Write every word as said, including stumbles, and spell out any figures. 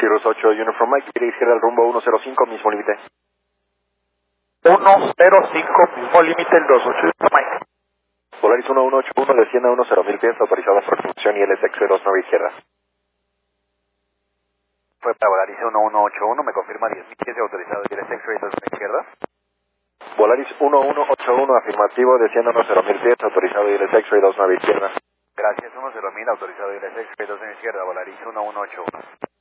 Cirrus ocho, Uniform Mike, quiere izquierda al rumbo uno cero cinco, mismo límite. uno cero cinco, mismo límite, el dos ocho, Uniform Mike. Volaris uno uno ocho uno, descienda a uno cero mil pies, autorizado aproximación y L S X dos nueve izquierda. Fue para Volaris uno uno ocho uno, me confirma diez mil pies de autorizado y L S X dos nueve izquierda. Volaris uno uno ocho uno, afirmativo, descienda a uno cero mil pies, autorizado y L S X dos nueve izquierda. Gracias, uno cero mil, autorizado y L S X dos nueve izquierda, Volaris uno uno ocho uno.